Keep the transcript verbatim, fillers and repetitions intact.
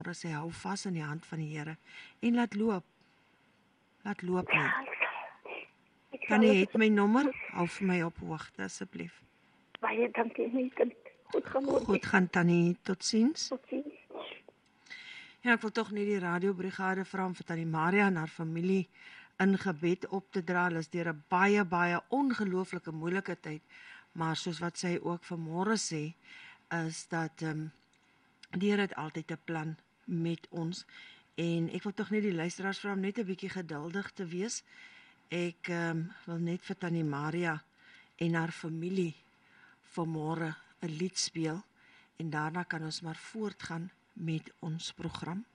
sê hou vas in die hand van die Here en laat loop. Laat loop nie. Ja, ek sal. Ek sal Tannie dit- het my nommer, hou vir my op hoogte asseblief. Baie dankie, my kind. Goed gaan word. Goed gaan Tannie, totsiens. Totsiens. Ja, ek wil tog net die radiobrigade vra om vir Tannie Maria en haar familie in gebed op te dra. Hulle is deur 'n baie baie ongelooflike moeilike tyd, maar soos wat sy ook vanmôre sê, is dat ehm um, die Here het altyd 'n plan met ons en ek wil tog net die luisteraars vra om net 'n bietjie geduldig te wees. Ek ehm um, wil net vir Tannie Maria en haar familie vanmôre 'n lied speel en daarna kan ons maar voortgaan met ons program.